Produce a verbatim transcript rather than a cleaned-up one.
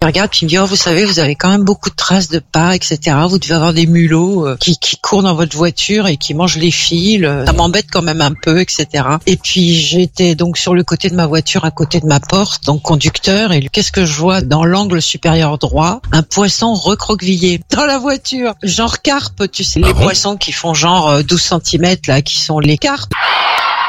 regarde, puis il me dit, oh, vous savez, vous avez quand même beaucoup de traces de pas, et cetera. Vous devez avoir des mulots euh, qui, qui courent dans votre voiture et qui mangent les fils. Ça m'embête quand même un peu, et cetera. Et puis, j'étais donc sur le côté de ma voiture, à côté de ma porte, donc conducteur. Et qu'est-ce que je vois dans l'angle supérieur droit? Un poisson recroquevillé dans la voiture. Genre carpe, tu sais, les Ah bon poissons qui font genre douze centimètres, là, qui sont les carpes.